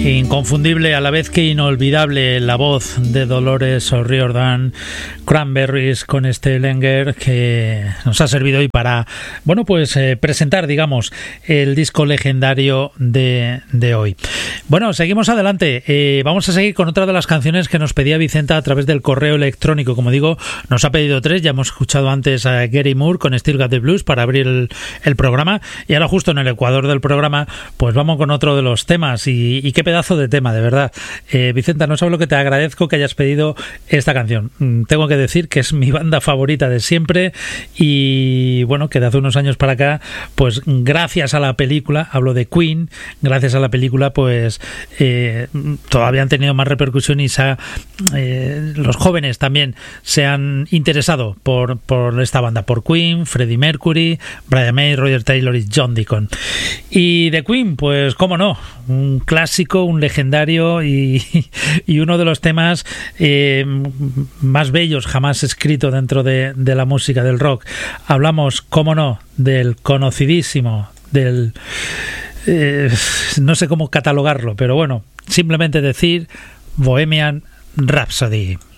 Inconfundible, a la vez que inolvidable, la voz de Dolores O'Riordan, Cranberries, con este Lenger que nos ha servido hoy para, bueno, pues presentar, digamos, el disco legendario de hoy. Bueno, seguimos adelante. Vamos a seguir con otra de las canciones que nos pedía Vicenta a través del correo electrónico. Como digo, nos ha pedido 3. Ya hemos escuchado antes a Gary Moore con Still Got the Blues para abrir el programa. Y ahora, justo en el ecuador del programa, pues vamos con otro de los temas. Y qué pedazo de tema, de verdad. Vicenta, no sabes lo que te agradezco que hayas pedido esta canción. Tengo que decir que es mi banda favorita de siempre y bueno, que de hace unos años para acá, pues gracias a la película, hablo de Queen, gracias a la película, pues todavía han tenido más repercusión y los jóvenes también se han interesado por esta banda, por Queen, Freddie Mercury, Brian May, Roger Taylor y John Deacon. Y de Queen, pues cómo no, un clásico, un legendario y uno de los temas más bellos jamás escrito dentro de la música del rock. Hablamos, cómo no, del conocidísimo, del no sé cómo catalogarlo, pero bueno, simplemente decir Bohemian Rhapsody.